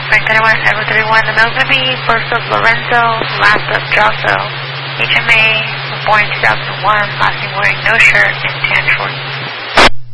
Frank 31, Echo 31, the mail's going to be first of Lorenzo, last of Josso, HMA, born in 2001, last name wearing no shirt, and tan shorts.